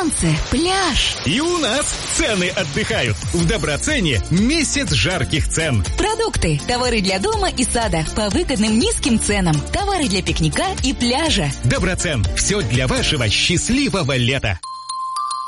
солнце, пляж. И у нас цены отдыхают. В Доброцене месяц жарких цен. Продукты, товары для дома и сада по выгодным низким ценам. Товары для пикника и пляжа. Доброцен. Все для вашего счастливого лета.